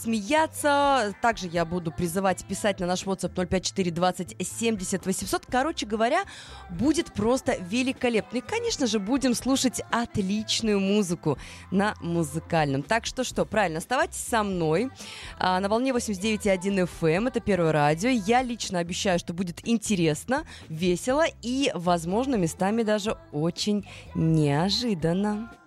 смеяться. Также я буду призывать писать на наш WhatsApp 054 20 70 800. Короче говоря, будет просто великолепно. И, конечно же, будем слушать отличную музыку на музыкальном. Так что, правильно, оставайтесь со мной на волне 89,1 FM. Это Первое радио. Я лично обещаю, что будет интересно, весело и, возможно, местами даже очень неожиданно.